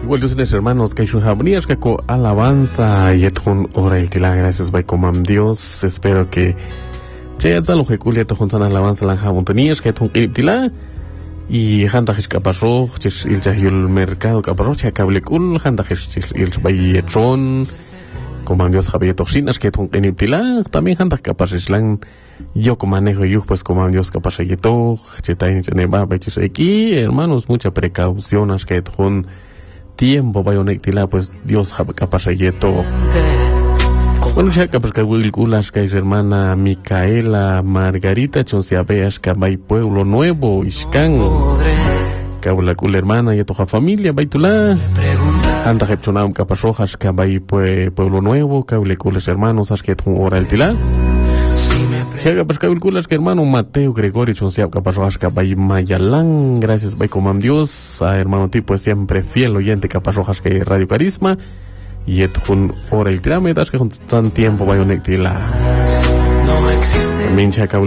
igual Dios hermanos, que hay habrías que alabanza y etun ora el tila, gracias by comam Dios, espero que ya lo que culia to juntan alabanza la jamontanías que etun tila y handa que caparro, chis il jahil mercado caparro, cha cable kul handa que il by etron comam Dios había toxinas que etun tila, también handa caparrislan yo como manejo yo pues como Dios capaz de todo chetain cheneba bechis aquí hermanos mucha precaución es que con tiempo vaya a pues Dios capaz de todo bueno ya capaz que will kulas que es hermana Micaela Margarita choncia veas que vai Pueblo Nuevo iscan cabula kul hermana y toda familia baitula anda hepchonam capaz rojas que vai Pueblo Nuevo cabule kules hermanos as que un hora el tila si haga pues calculas que hermano Mateo Gregorio Chonsiab Caparrojas Bay Mayalán, gracias by comam Dios, a hermano tipo siempre fiel oyente Caparrojas que Radio Carisma, y et con hora el trámite, que con tan tiempo vaya a la también